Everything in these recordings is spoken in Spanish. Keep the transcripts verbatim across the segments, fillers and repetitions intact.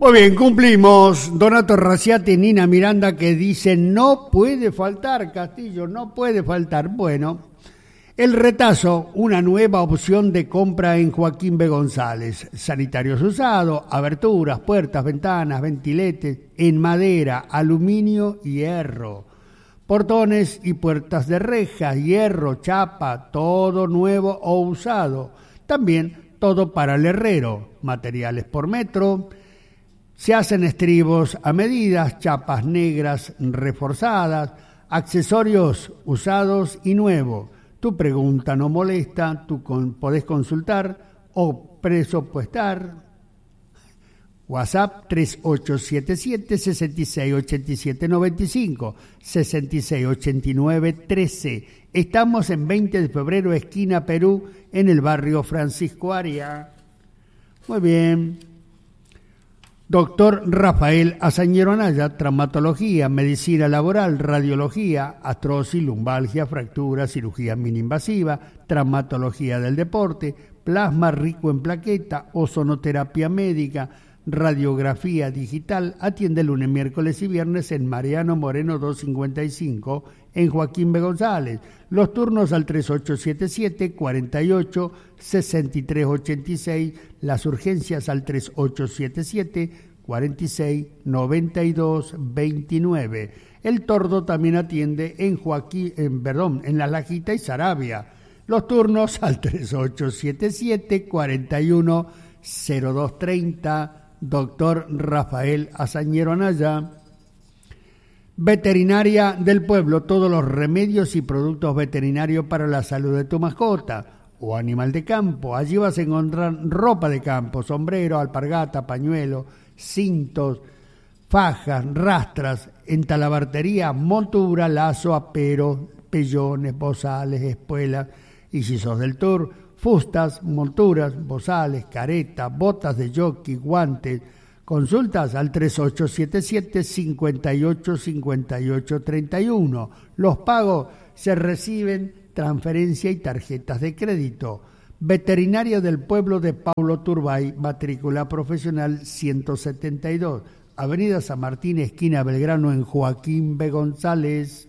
Muy bien, cumplimos. Donato Raciati y Nina Miranda que dicen no puede faltar, Castillo, no puede faltar. Bueno, el retazo, una nueva opción de compra en Joaquín B. González. Sanitarios usados, aberturas, puertas, ventanas, ventiletes, en madera, aluminio y hierro. Portones y puertas de rejas, hierro, chapa, todo nuevo o usado. También todo para el herrero, materiales por metro. Se hacen estribos a medidas, chapas negras reforzadas, accesorios usados y nuevos. Tu pregunta no molesta, tú con, podés consultar o presupuestar. WhatsApp tres ocho siete siete, seis seis ocho siete nueve cinco, seis seis ocho nueve uno tres. Estamos en veinte de febrero, esquina Perú, en el barrio Francisco Aria. Muy bien. Doctor Rafael Azañero Anaya, traumatología, medicina laboral, radiología, artrosis, lumbalgia, fractura, cirugía mini-invasiva, traumatología del deporte, plasma rico en plaqueta, ozonoterapia médica, radiografía digital. Atiende lunes, miércoles y viernes en Mariano Moreno doscientos cincuenta y cinco, en Joaquín B. González. Los turnos al tres ocho siete siete, cuarenta y ocho, sesenta y tres ochenta y seis, las urgencias al tres ocho siete siete, cuarenta y seis, noventa y dos veintinueve. El Tordo también atiende en Joaquín, en, perdón, en La Lajita y Saravia. Los turnos al tres ocho siete siete, cuarenta y uno, cero dos treinta. Doctor Rafael Azañero Anaya. Veterinaria del Pueblo, todos los remedios y productos veterinarios para la salud de tu mascota o animal de campo. Allí vas a encontrar ropa de campo, sombrero, alpargata, pañuelo, cintos, fajas, rastras, en talabartería, montura, lazo, apero, pellones, bozales, espuelas, y si sos del tour, fustas, monturas, bozales, caretas, botas de jockey, guantes. Consultas al tres ocho siete siete, cincuenta y ocho, cincuenta y ocho, treinta y uno. Los pagos se reciben transferencia y tarjetas de crédito. Veterinaria del Pueblo de Paulo Turbay, matrícula profesional ciento setenta y dos. Avenida San Martín, esquina Belgrano, en Joaquín B. González.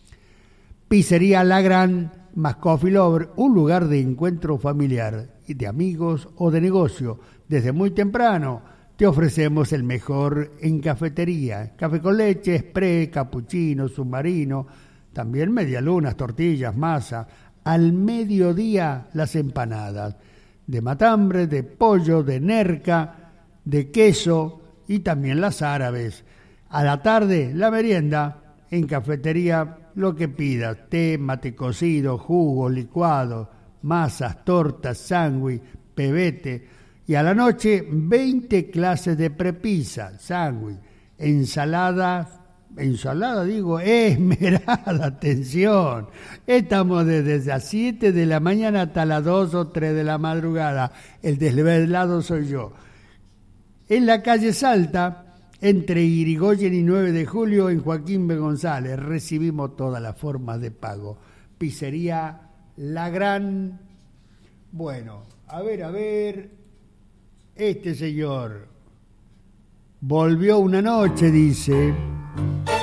Pizzería La Gran, más Coffee Lover, un lugar de encuentro familiar, y de amigos o de negocio. Desde muy temprano te ofrecemos el mejor en cafetería. Café con leche, express, capuchino, submarino, también medialunas, tortillas, masa. Al mediodía las empanadas de matambre, de pollo, de nerca, de queso y también las árabes. A la tarde la merienda en cafetería, lo que pidas: té, mate cocido, jugo, licuado, masas, tortas, sándwich, pebete. Y a la noche, veinte clases de prepizza, sándwich, ensalada, ensalada digo, esmerada, atención. Estamos desde las siete de la mañana hasta las dos o tres de la madrugada. El desvelado soy yo. En la calle Salta, entre Irigoyen y nueve de julio, en Joaquín B. González, recibimos todas las formas de pago. Pizzería La Gran. Bueno, a ver, a ver. Este señor volvió una noche, dice.